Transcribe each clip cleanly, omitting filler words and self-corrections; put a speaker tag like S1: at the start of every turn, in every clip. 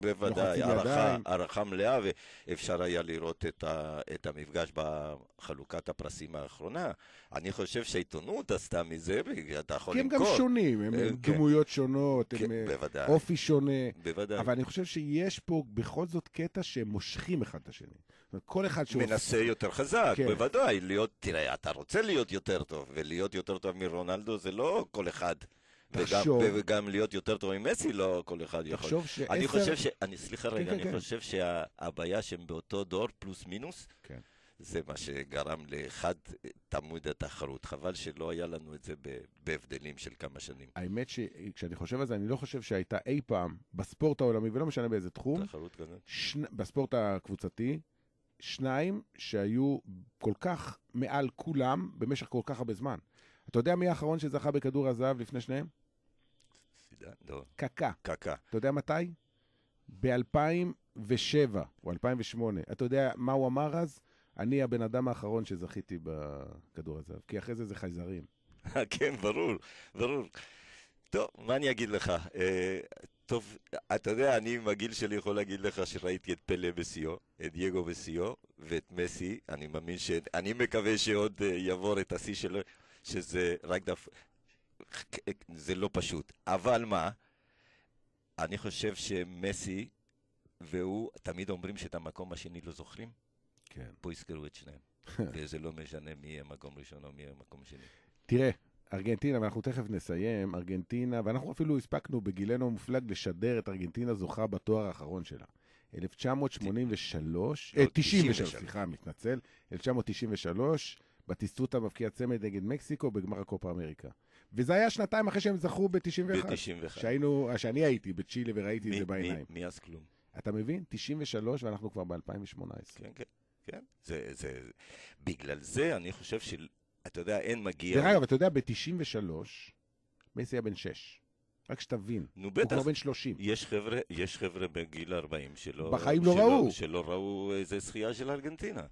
S1: בוודאי, הערכה מלאה, ואפשר היה לראות את המפגש בחלוקת הפרסים האחרונה. אני חושב שהעיתונות עשתה מזה, אתה יכול
S2: כי הם
S1: למכור.
S2: גם שונים, הם דמויות שונות, הם אופי שונה.
S1: בוודאי.
S2: אבל אני חושב שיש פה בכל זאת קטע שהם מושכים אחד את השני. כל אחד
S1: מנסה יותר חזק, בוודאי. תראה, אתה רוצה להיות יותר טוב, ולהיות יותר טוב מרונלדו זה לא כל אחד. וגם להיות יותר טוב עם מסי, לא כל אחד יכול. אני חושב שהבעיה שהם באותו דור פלוס מינוס, זה מה שגרם לאחד תמוד התחרות. חבל שלא היה לנו את זה בהבדלים של כמה שנים.
S2: האמת שכשאני חושב על זה, אני לא חושב שהייתה אי פעם בספורט העולמי, ולא משנה באיזה תחום, בספורט הקבוצתי, שניים שהיו כל כך מעל כולם במשך כל כך הרבה זמן. אתה יודע מי האחרון שזכה בכדור הזהב לפני שניהם? קקה.
S1: קקה.
S2: אתה יודע מתי? ב-2007 או 2008. אתה יודע מה הוא אמר אז? אני הבן אדם האחרון שזכיתי בכדור הזהב, כי אחרי זה חייזרים.
S1: כן, ברור. טוב, מה אני אגיד לך? טוב, אתה יודע, אני עם הגיל שלי יכול להגיד לך שראיתי את פלה בסיו, את דייגו בסיו, ואת מסי. אני מאמין אני מקווה שעוד יעבור את השיא שלו, שזה רק זה לא פשוט. אבל מה? אני חושב שמסי והוא, תמיד אומרים שאת המקום השני לא זוכרים.
S2: כן.
S1: פה יזכרו את שניהם. וזה לא משנה מי יהיה מקום ראשון או מי יהיה מקום שני.
S2: תראה, ארגנטינה, ואנחנו תכף נסיים, ארגנטינה, ואנחנו אפילו הספקנו בגילנו המופלג לשדר את ארגנטינה זוכה בתואר האחרון שלה. 1993, 93, סליחה, מתנצל, 1993, בטיסטות המבקיע צמד נגד מקסיקו בגמר הקופה אמריקה. וזה היה שנתיים אחרי שהם זכו ב-91. שאני הייתי בצ'ילה וראיתי את זה בעיניים.
S1: מי אז כלום.
S2: אתה מבין? 93 ואנחנו כבר ב-2018.
S1: כן. בגלל זה אני חושב אתה יודע, אין מגיע...
S2: דרך אגב, אתה יודע, ב-93, מסי היה בן 6. רק שתבין. הוא כבר בן 30.
S1: יש חבר'ה בגיל 40
S2: בחיים לא ראו.
S1: שלא ראו איזה זכייה של ארגנטינה.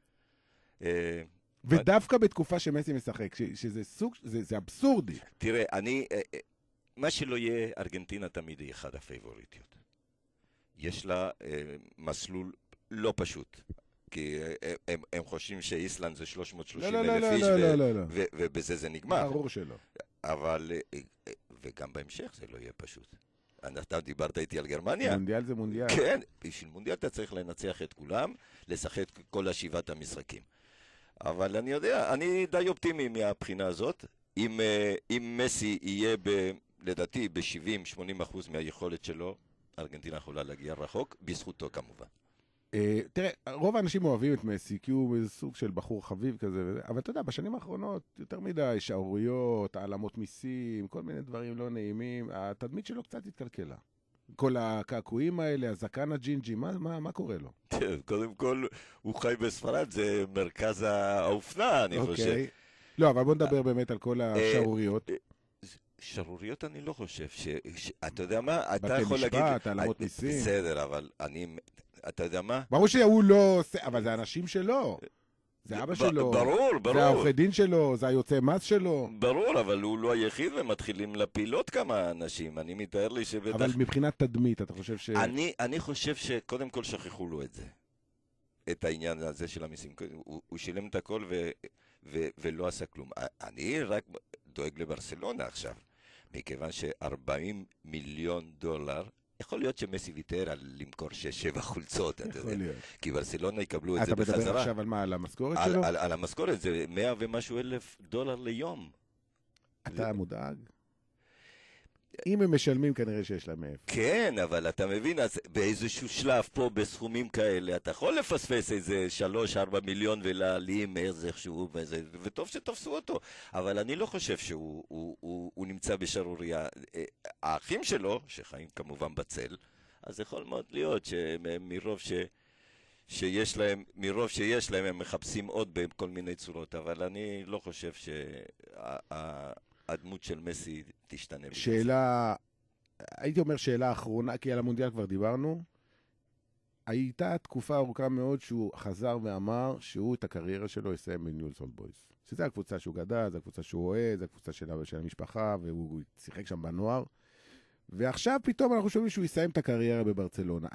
S2: ודווקא בתקופה שמסי משחק, שזה סוג, זה אבסורדי.
S1: תראה, מה שלא יהיה, ארגנטינה תמיד היא אחד הפייבוריטיות. יש לה מסלול לא פשוט. כי הם חושבים שאיסלנד זה 330,000 איש, ובזה זה נגמר.
S2: ברור שלא.
S1: אבל, וגם בהמשך זה לא יהיה פשוט. אתה דיברת איתי על גרמניה.
S2: מונדיאל זה מונדיאל.
S1: כן, בשביל מונדיאל אתה צריך לנצח את כולם, לשחק כל השבעת המשחקים. אבל אני יודע, אני די אופטימי מהבחינה הזאת. אם מסי יהיה, לדעתי, ב-70-80% מהיכולת שלו, ארגנטינה יכולה להגיע רחוק, בזכותו כמובן.
S2: תראה, רוב האנשים אוהבים את מסי, כי הוא איזה סוג של בחור חביב כזה, אבל אתה יודע, בשנים האחרונות, יותר מדי שערוריות, העלמות מיסים, כל מיני דברים לא נעימים, התדמית שלו קצת התקלקלה. כל הקעקועים האלה, הזקן הג'ינג'י, מה קורה לו?
S1: קודם כל, הוא חי בספרד, זה מרכז האופנה, אני חושב.
S2: לא, אבל בוא נדבר באמת על כל השערוריות.
S1: שערוריות אני לא חושב, אתה יודע מה, אתה
S2: בתי
S1: יכול להגיד...
S2: משפט, העלמות מיסים.
S1: בסדר, אבל אתה יודע מה?
S2: ברור שהוא לא עושה, אבל זה אנשים שלו. זה אבא שלו.
S1: ברור.
S2: זה העורכי דין שלו, זה היוצא מס שלו.
S1: ברור, אבל הוא לא היחיד ומתחילים להפיל עוד כמה אנשים. אני מתאר לי שבטח...
S2: אבל מבחינת תדמית, אתה חושב ש...
S1: אני חושב שקודם כל שכחו לו את זה. את העניין הזה של המיסים. הוא שילם את הכל ולא עשה כלום. אני רק דואג לברסלונה עכשיו. מכיוון ש$40 מיליון, יכול להיות שמסי ויתר על למכור 6-7 חולצות, אתה יודע. כי ברסלונה יקבלו את זה בחזרה.
S2: אתה מדבר עכשיו על מה? על המשכורת שלו?
S1: על המשכורת, זה $100 ומשהו ליום.
S2: אתה מודאג? אם הם משלמים, כנראה שיש להם מאיפה.
S1: כן, אבל אתה מבין, אז באיזשהו שלב פה, בסכומים כאלה, אתה יכול לפספס איזה 3-4 מיליון ולהעלים איזשהו, וטוב שתפסו אותו. אבל אני לא חושב שהוא נמצא בשערוריה. האחים שלו, שחיים כמובן בצל, אז יכול מאוד להיות שמרוב שיש להם, הם מחפשים עוד בכל מיני צורות, אבל אני לא חושב הדמות של מסי תשתנה.
S2: הייתי אומר שאלה אחרונה, כי על המונדיאל כבר דיברנו. הייתה תקופה ארוכה מאוד שהוא חזר ואמר שהוא את הקריירה שלו יסיים בניולס אולד בויז. שזה הקבוצה שהוא גדל, זה הקבוצה שהוא אוהד, זה הקבוצה של המשפחה, והוא שיחק שם בנוער. ועכשיו פתאום אנחנו שומעים שהוא יסיים את הקריירה בברצלונה.